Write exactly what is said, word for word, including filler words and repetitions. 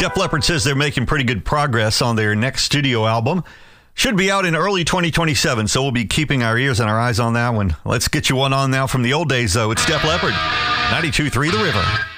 Def Leppard says they're making pretty good progress on their next studio album. Should be out in early twenty twenty-seven, so we'll be keeping our ears and our eyes on that one. Let's get you one on now from the old days, though. It's Def Leppard, ninety-two point three The River.